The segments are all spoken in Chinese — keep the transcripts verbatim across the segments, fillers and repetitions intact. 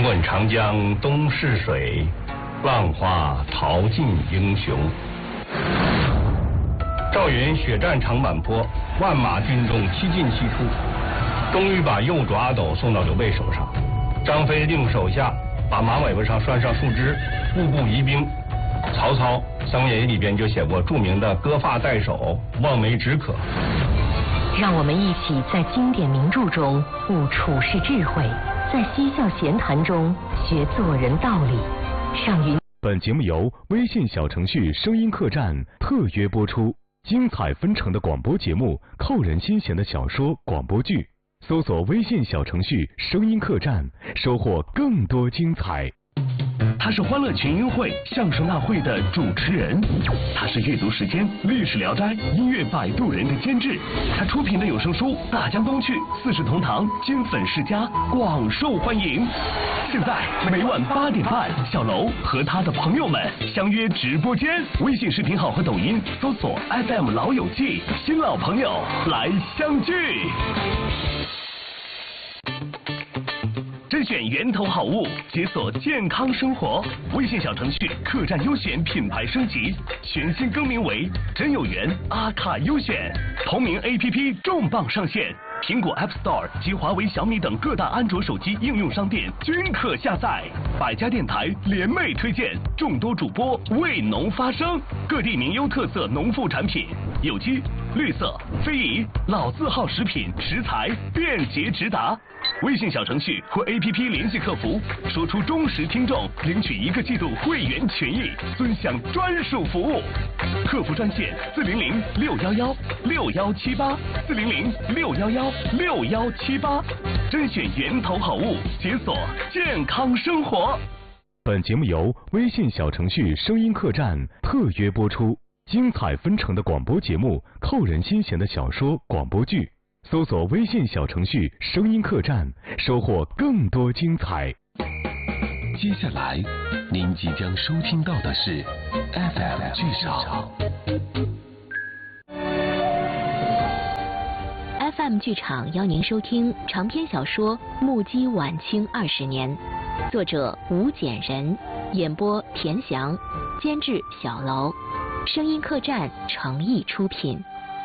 滚长江东逝水，浪花淘尽英雄。赵云血战长坂坡，万马军中七进七出，终于把右主阿斗送到刘备手上。张飞令手下把马尾巴上拴上树枝，步步疑兵。曹操《三国演义》里边就写过著名的割发代首，望梅止渴。 让我们一起在经典名著中悟处世智慧，在嬉笑闲谈中学做人道理。上云。 本节目由微信小程序声音客栈特约播出，精彩纷呈的广播节目，扣人心弦的小说广播剧，搜索微信小程序声音客栈，收获更多精彩。 他是欢乐群英会相声大会的主持人，他是阅读时间历史聊斋音乐摆渡人的监制，他出品的有声书《大江东去》《四世同堂》《金粉世家》广受欢迎。现在每晚八点半，小楼和他的朋友们相约直播间，微信视频号和抖音搜索 F M 老友记，新老朋友来相聚。甄选源头好物，解锁健康生活。微信小程序客栈优选品牌升级，全新更名为真有缘阿卡优选。同名 A P P 重磅上线，苹果 App Store 及华为、小米等各大安卓手机应用商店均可下载。百家电台联袂推荐，众多主播为农发声，各地名优特色农副产品，有机、绿色、非遗、老字号食品食材便捷直达。微信小程序或 A P P 联系客服，说出忠实听众，领取一个季度会员权益，尊享专属服务。客服专线四零零六幺幺六幺七八四零零六幺幺六幺七八，甄选源头好物，解锁健康生活。 本节目由微信小程序声音客栈特约播出，精彩纷呈的广播节目，扣人心弦的小说广播剧。搜索微信小程序声音客栈，收获更多精彩。 接下来您即将收听到的是 F M 剧场。 F M 剧场邀您收听长篇小说《目击晚清二十年》，作者吴简人，演播田翔，监制小楼，声音客栈诚意出品。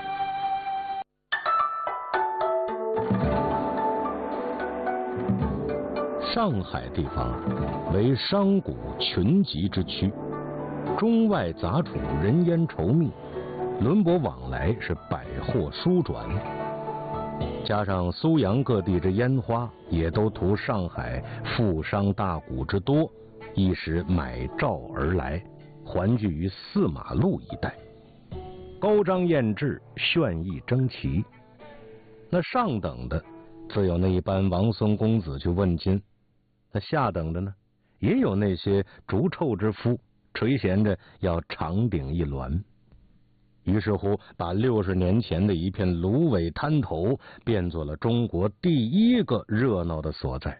上海地方为商贾群集之区，中外杂处，人烟稠密，轮舶往来是百货书转。加上苏阳各地之烟花，也都图上海富商大贾之多，一时买召而来，环聚于四马路一带，高张艳质，炫逸争奇。那上等的自有那一般王孙公子去问津，那下等的呢，也有那些逐臭之夫垂涎着要长顶一鸾。于是乎，把六十年前的一片芦苇滩头变作了中国第一个热闹的所在。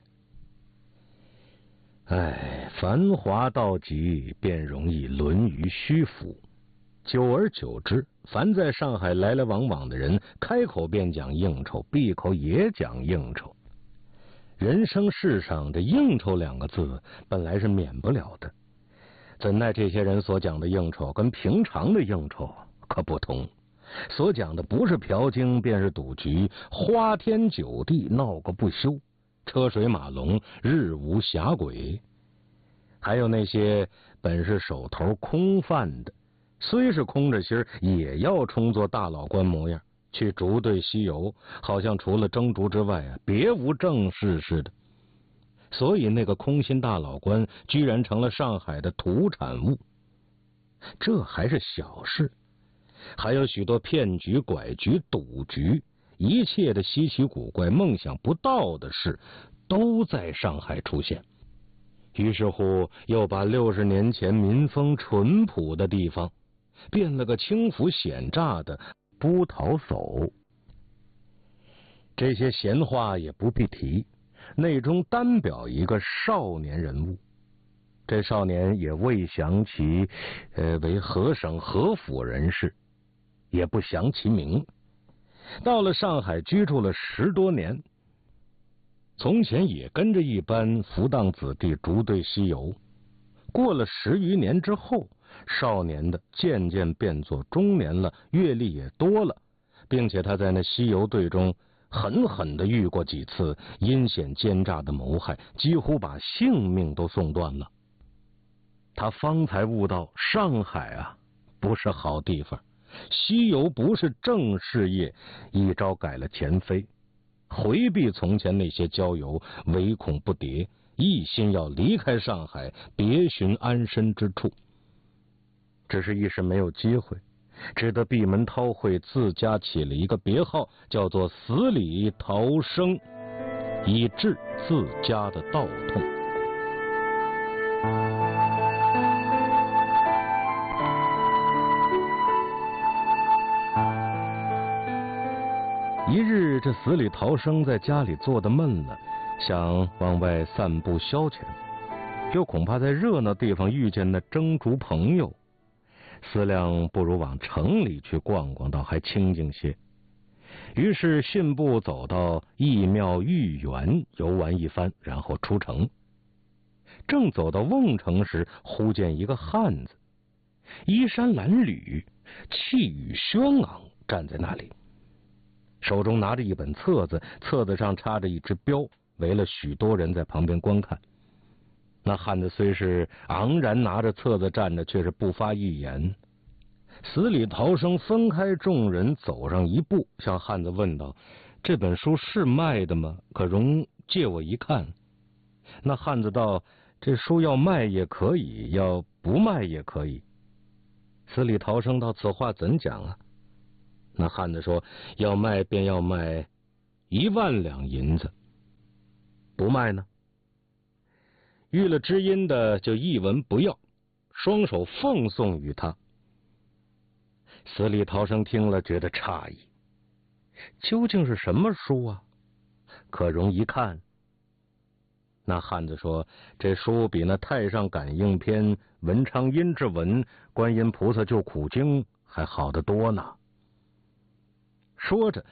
哎，繁华到极，便容易沦于虚浮。久而久之，凡在上海来来往往的人，开口便讲应酬，闭口也讲应酬。人生世上这应酬两个字本来是免不了的，怎奈这些人所讲的应酬跟平常的应酬可不同，所讲的不是嫖经便是赌局，花天酒地闹个不休，车水马龙，日无暇轨。还有那些本是手头空泛的，虽是空着心儿，也要充作大老官模样，去逐对西游，好像除了蒸竹之外啊，别无正事似的。所以那个空心大老官居然成了上海的土产物。这还是小事，还有许多骗局、拐局、赌局，一切的稀奇古怪、梦想不到的事，都在上海出现。于是乎，又把六十年前民风淳朴的地方，变了个轻浮险诈的波涛叟。这些闲话也不必提，内中单表一个少年人物。这少年也未详其呃为何省何府人士，也不详其名。到了上海居住了十多年， 从前也跟着一班浮荡子弟逐队西游，过了十余年之后，少年的渐渐变作中年了，阅历也多了，并且他在那西游队中狠狠地遇过几次阴险奸诈的谋害，几乎把性命都送断了。他方才悟到，上海啊不是好地方，西游不是正事业，一朝改了前非，回避从前那些交游，唯恐不迭，一心要离开上海，别寻安身之处。只是一时没有机会，只得闭门韬晦，自家起了一个别号，叫做死里逃生，以治自家的道痛。一日，这死里逃生在家里坐得闷了，想往外散步消遣，又恐怕在热闹地方遇见那蒸竹朋友，思量不如往城里去逛逛，倒还清静些。于是信步走到义庙御园游玩一番，然后出城。正走到瓮城时，忽见一个汉子，衣衫褴褛，气宇轩昂，站在那里，手中拿着一本册子，册子上插着一只标，围了许多人在旁边观看。那汉子虽是昂然拿着册子站着，却是不发一言。死里逃生分开众人，走上一步，向汉子问道：“这本书是卖的吗？可容借我一看？”那汉子道：“这书要卖也可以，要不卖也可以。”死里逃生道：“此话怎讲啊？”那汉子说：“要卖便要卖一万两银子，不卖呢？”遇了知音的就一文不要，双手奉送于他。死里逃生听了，觉得诧异，究竟是什么书啊？可容一看。那汉子说：“这书比那太上感应篇、文昌阴骘文、观音菩萨救苦经还好得多呢。”说着，